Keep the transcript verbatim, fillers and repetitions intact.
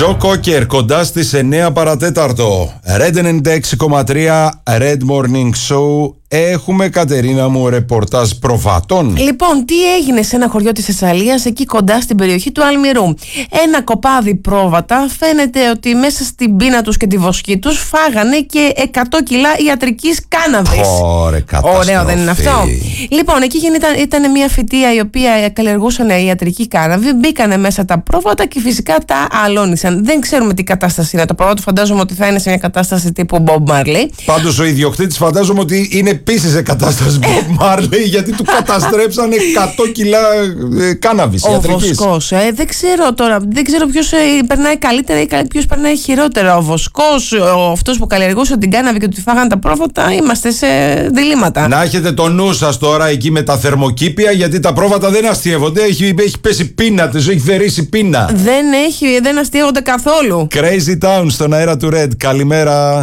Τζο Κόκερ κοντά στις εννέα παρατέταρτο. Red ενενήντα έξι κόμμα τρία Red Morning Show. Έχουμε, Κατερίνα μου, ρεπορτάζ προβατών. Λοιπόν, τι έγινε σε ένα χωριό της Θεσσαλίας, εκεί κοντά στην περιοχή του Αλμυρού. Ένα κοπάδι πρόβατα φαίνεται ότι μέσα στην πείνα τους και τη βοσκή τους φάγανε και εκατό κιλά ιατρικής κάναβης. Ωρε, καταστροφή. Ωραίο δεν είναι αυτό? Λοιπόν, εκεί ήταν, ήταν μια φυτεία η οποία καλλιεργούσαν ιατρική κάναβη. Μπήκανε μέσα τα πρόβατα και φυσικά τα αλώνησαν. Δεν ξέρουμε τι κατάσταση είναι το πρόβατο. Φαντάζομαι ότι θα είναι σε μια κατάσταση τύπου Bob Marley. Πάντως ο ιδιοκτήτης φαντάζομαι ότι είναι επίσης σε κατάσταση Bob Marley, γιατί του καταστρέψανε εκατό κιλά ε, κάναβης ιατρικής. Ο βοσκός, ε, δεν ξέρω τώρα, δεν ξέρω ποιος ε, περνάει καλύτερα ή ποιος περνάει χειρότερα. Ο βοσκός, ο, αυτός που καλλιεργούσε την κάναβη και του φάγανε τα πρόβατα, είμαστε σε διλήμματα. Να έχετε το νου σας τώρα εκεί με τα θερμοκήπια, γιατί τα πρόβατα δεν αστείευονται. Έχει, έχει πέσει πείνα της, έχει θερήσει πείνα. Δεν, έχει, δεν αστείευονται καθόλου. Crazy Town στον αέρα του Red. Καλημέρα.